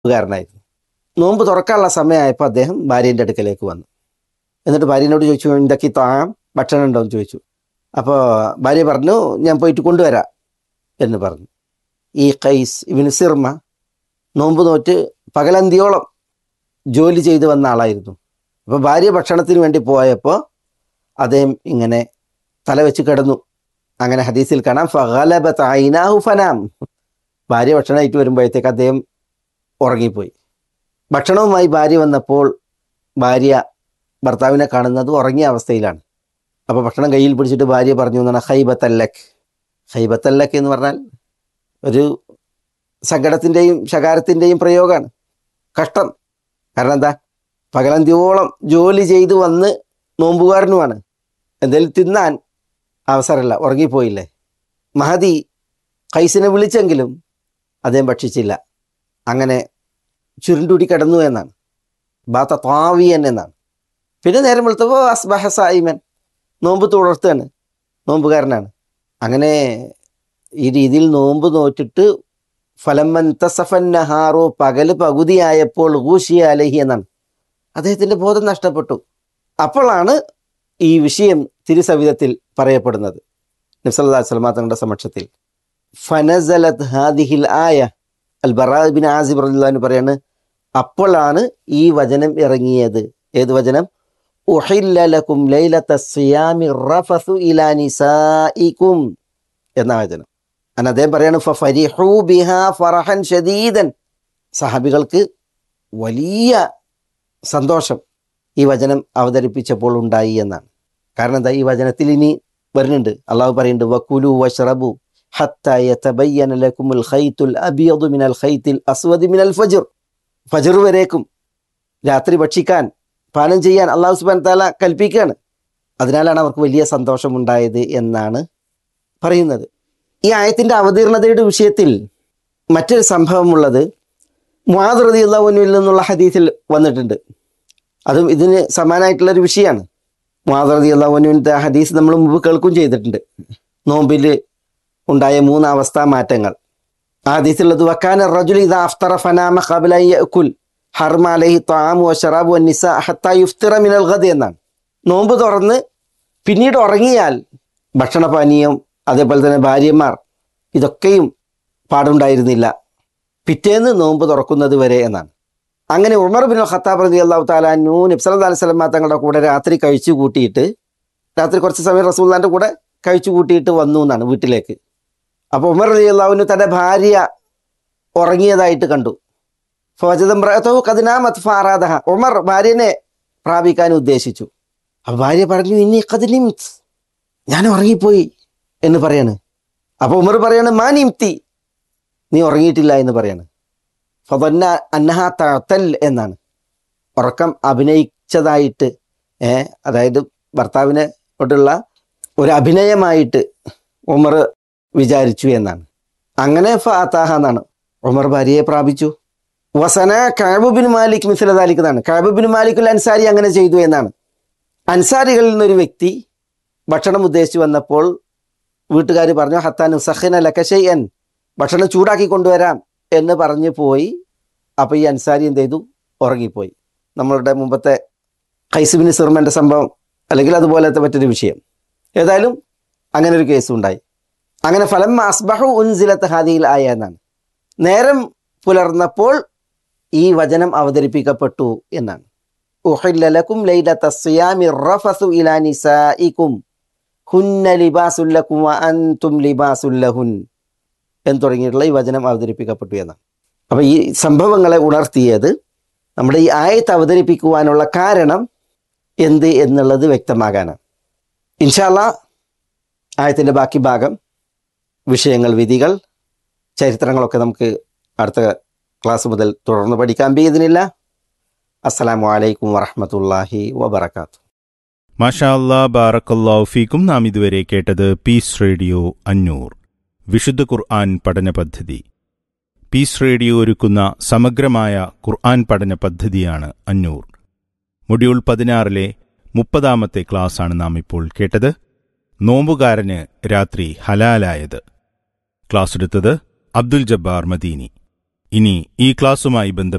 കാരനായിരുന്നു. നോമ്പ് തുറക്കാനുള്ള സമയമായപ്പോൾ അദ്ദേഹം ഭാര്യേൻ്റെ അടുക്കലേക്ക് വന്നു. എന്നിട്ട് ഭാര്യനോട് ചോദിച്ചു, എന്തൊക്കെ താഴം ഭക്ഷണം ഉണ്ടോ എന്ന് ചോദിച്ചു. അപ്പോൾ ഭാര്യ പറഞ്ഞു, ഞാൻ പോയിട്ട് കൊണ്ടുവരാം എന്ന് പറഞ്ഞു. ഈ ഖൈസ് ഇബ്നു സിർമ നോമ്പ് നോറ്റ് പകലന്തിയോളം ജോലി ചെയ്ത് വന്ന ആളായിരുന്നു. അപ്പോൾ ഭാര്യ ഭക്ഷണത്തിന് വേണ്ടി പോയപ്പോൾ അദ്ദേഹം ഇങ്ങനെ തല വെച്ച് കിടന്നു. അങ്ങനെ ഹദീസിൽ കാണാം, ഫഗലബത് ഐനാഹു ഫനാം. ഭാര്യ ഭക്ഷണമായിട്ട് വരുമ്പോഴത്തേക്ക് അദ്ദേഹം ഉറങ്ങിപ്പോയി. ഭക്ഷണവുമായി ഭാര്യ വന്നപ്പോൾ ഭാര്യ ഭർത്താവിനെ കാണുന്നത് ഉറങ്ങിയ അവസ്ഥയിലാണ്. അപ്പോൾ ഭക്ഷണം കയ്യിൽ പിടിച്ചിട്ട് ഭാര്യ പറഞ്ഞു എന്നാണ്, ഹൈബത്തല്ലക്ക്. ഹൈബത്തല്ലക്ക് എന്ന് പറഞ്ഞാൽ ഒരു സങ്കടത്തിൻ്റെയും ശകാരത്തിൻ്റെയും പ്രയോഗമാണ്. കഷ്ടം. കാരണം എന്താ, പകലന്തിയോളം ജോലി ചെയ്ത് വന്ന് നോമ്പുകാരനുമാണ്, എന്തെങ്കിലും തിന്നാൻ അവസരമില്ല, ഉറങ്ങിപ്പോയില്ലേ. മഹദി ഖൈസിനെ വിളിച്ചെങ്കിലും അദ്ദേഹം ഭക്ഷിച്ചില്ല. അങ്ങനെ ചുരുണ്ടുടി കിടന്നു എന്നാണ്, ബാത്ത താവിയൻ എന്നാണ്. പിന്നെ നേരം വെളുത്തപ്പോൾ അസ്ബഹ സായിമൻ, നോമ്പ് തുടർത്തുകയാണ്, നോമ്പുകാരനാണ്. അങ്ങനെ ഈ രീതിയിൽ നോമ്പ് നോറ്റിട്ട് ഫലമ്മൻ തസഫൻ നഹാറോ, പകല് പകുതിയായപ്പോൾ ഊഷിയ അലഹി എന്നാണ്, അദ്ദേഹത്തിൻ്റെ ബോധം നഷ്ടപ്പെട്ടു. അപ്പോഴാണ് ഈ വിഷയം തിരുസവിധത്തിൽ പറയപ്പെടുന്നത്. നബി സല്ലല്ലാഹു അലൈഹി വസല്ലം തങ്ങളുടെ സമക്ഷത്തിൽ ഫനസലത് ഹാദിഹിൽ ആയ, അൽ ബറാ ഇബ്നു ആസിബ് റളിയല്ലാഹു അൻഹു പറയാണ്, അപ്പോഴാണ് ഈ വചനം ഇറങ്ങിയത്. ഏത് വചനം? ഉഹില്ല ലക്കും ലൈലത സിയാമി റഫസു ഇലാ നിസാഇകും എന്ന വചനം. അദ്ദേഹം പറയാണ്, ഫഫരിഹു ബിഹാ ഫറഹൻ ശദീദൻ. സഹാബികൾക്ക് വലിയ സന്തോഷം ഈ വചനം അവതരിപ്പിച്ചപ്പോൾ ഉണ്ടായി എന്നാണ്. കാരണം എന്താ, ഈ വചനത്തിൽ ഇനി വരുന്നുണ്ട്, അള്ളാഹു പറയുന്നുണ്ട്, വകുലു വശ്റബു ഹത്താ യതബയ്യന ലക്കുമുൽ ഖൈത്തുൽ അബിയദു മിനൽ ഖൈത്തിൽ അസ്വദി മിനൽ ഫജ്ർ. ഫജ്ർ വരേക്കും രാത്രി ഭക്ഷിക്കാൻ, പാനം ചെയ്യാൻ അള്ളാഹു സുബ്ഹാനഹു തആല കൽപ്പിക്കുകയാണ്. അതിനാലാണ് അവർക്ക് വലിയ സന്തോഷമുണ്ടായത് എന്നാണ് പറയുന്നത്. ഈ ആയത്തിൻ്റെ അവതീർണതയുടെ വിഷയത്തിൽ മറ്റൊരു സംഭവമുള്ളത് മുആദ് റളിയല്ലാഹു അൻഹുവിൽ നിന്നുള്ള ഹദീസിൽ വന്നിട്ടുണ്ട്. അതും ഇതിന് സമാനമായിട്ടുള്ളൊരു വിഷയമാണ്. മുആദ് റളിയല്ലാഹു അൻഹുവിൻ്റെ ഹദീസ് നമ്മൾ മുമ്പ് കേൾക്കുകയും ചെയ്തിട്ടുണ്ട്. നോമ്പിൽ ഉണ്ടായ 3 അവസ്ഥാ മാറ്റങ്ങൾ. ആ ഹദീസിലുള്ളത്, വക്കാന റജുൽ ഇദാ അഫ്തറ ഫനാമ ഖബ്ല അൻ യഅകുൽ ഹർമ അലൈഹി ത്വആമു വശറാബു വന്നിസാ ഹത്താ യുഫ്തിറ മിനൽ ഗദ് എന്നാണ്. നോമ്പ് തുറന്ന് പിന്നീട് ഉറങ്ങിയാൽ ഭക്ഷണപാനീയം, അതേപോലെ തന്നെ ഭാര്യമാർ, ഇതൊക്കെയും പാടുണ്ടായിരുന്നില്ല പിറ്റേന്ന് നോമ്പ് തുറക്കുന്നത് വരെ എന്നാണ്. അങ്ങനെ ഉമർ ബിൻ ഖത്താബ് റളിയല്ലാഹു തആല അൻഹു നബി സല്ലല്ലാഹു അലൈഹി വസല്ലം തങ്ങളുടെ കൂടെ രാത്രി കഴിച്ചു കൂട്ടിയിട്ട്, രാത്രി കുറച്ച് സമയം റസൂലുള്ളാഹിന്റെ കൂടെ കഴിച്ചു കൂട്ടിയിട്ട് വന്നു എന്നാണ് വീട്ടിലേക്ക്. അപ്പോൾ ഉമർ റളിയല്ലാഹു അൻഹു തൻ്റെ ഭാര്യ ഉറങ്ങിയതായിട്ട് കണ്ടു. ഫവജദ ഇംറഅതഹു ഖദ് നാമത് ഫഅറാദഹ. ഉമർ ഭാര്യനെ പ്രാപിക്കാൻ ഉദ്ദേശിച്ചു. അപ്പോൾ ഭാര്യ പറഞ്ഞു, ഇന്നി ഖദ് നിംത്, ഞാൻ ഉറങ്ങിപ്പോയി എന്ന് പറയാണ്. അപ്പോൾ ഉമർ പറയാണ്, മാ നിംതി, നീ ഉറങ്ങിയിട്ടില്ല എന്ന് പറയാണ്. ഫദന്ന അന്നഹാ തഅതൽ എന്നാണ്, ഉറക്കം അഭിനയിച്ചതായിട്ട്, അതായത് ഭർത്താവിനോടുള്ള ഒരു അഭിനയമായിട്ട് ഉമർ വിചാരിച്ചു എന്നാണ്. അങ്ങനെ ഫഅതാഹ എന്നാണ്, ഉമർ ഭാര്യയെ പ്രാപിച്ചു. വസന കഅബ് ബിൻ മാലിക് മിസ്ല ദാലിക് എന്നാണ്, കഅബ് ബിൻ മാലിക് അൻസാരി അങ്ങനെ ചെയ്തു എന്നാണ്. അൻസാരികളിൽ നിന്നൊരു വ്യക്തി ഭക്ഷണം ഉദ്ദേശിച്ച് വന്നപ്പോൾ വീട്ടുകാർ പറഞ്ഞു, ഹത്താൻ സഖിന ലക ശൈഅൻ, ഭക്ഷണം ചൂടാക്കി കൊണ്ടുവരാം എന്ന് പറഞ്ഞു പോയി. അപ്പോൾ ഈ അൻസാരി എന്ത് ചെയ്തു? ഉറങ്ങിപ്പോയി. നമ്മളുടെ മുമ്പത്തെ ഖൈസ് ബിൻ സിർമൻ്റെ സംഭവം, അല്ലെങ്കിൽ അതുപോലത്തെ മറ്റൊരു വിഷയം. ഏതായാലും അങ്ങനെ ഒരു കേസ് ഉണ്ടായി. അങ്ങനെ ഫലം അസ്ബഹു ഉൻസിലത്ത് ഹാദിഹിൽ ആയ എന്നാണ്, നേരം പുലർന്നപ്പോൾ ഈ വചനം അവതരിപ്പിക്കപ്പെട്ടു എന്നാണ്. ഉഹില്ല ലക്കും ലൈലത സിയാമി റഫസു ഇലാ നിസാഇകും ഹുന്ന ലിബാസുൽ ലക്കും വ അൻതും ലിബാസുൽ ലഹുൻ എന്ന് തുടങ്ങിയിട്ടുള്ള ഈ വചനം അവതരിപ്പിക്കപ്പെട്ടു എന്നാണ്. അപ്പോൾ ഈ സംഭവങ്ങളെ ഉണർത്തിയത്, നമ്മുടെ ഈ ആയത്ത് അവതരിപ്പിക്കുവാനുള്ള കാരണം എന്ത് എന്നുള്ളത് വ്യക്തമാകാനാണ്. ഇൻഷാ അല്ലാഹ് ആയത്തിൻ്റെ ബാക്കി ഭാഗം, വിഷയങ്ങൾ, വിധികൾ, ചരിത്രങ്ങളൊക്കെ നമുക്ക് അടുത്ത ക്ലാസ് മുതൽ തുടർന്ന് പഠിക്കാൻ ബിഇദ്നില്ലാ. അസ്സലാമു അലൈക്കും വറഹ്മത്തുള്ളാഹി വബറകാതുഹു. മാഷാ അല്ലാഹ്, ബാറക്കല്ലാഹു ഫീക്കും. നാം ഇതുവരെ കേട്ടത് പീസ് റേഡിയോ അന്നൂർ വിശുദ്ധ ഖുർആൻ പഠന പദ്ധതി. പീസ് റേഡിയോ ഒരുക്കുന്ന സമഗ്രമായ ഖുർആൻ പഠന പദ്ധതിയാണ് അന്നൂർ. മൊഡ്യൂൾ 16-ലെ 30-ാമത്തെ ക്ലാസ്സാണ് നാം ഇപ്പോൾ കേട്ടത്. നോമ്പുകാരന് രാത്രി ഹലാലായത്. ക്ലാസ് എടുത്തത് അബ്ദുൽ ജബ്ബാർ മദീനി. ഇനി ഈ ക്ലാസുമായി ബന്ധപ്പെട്ട്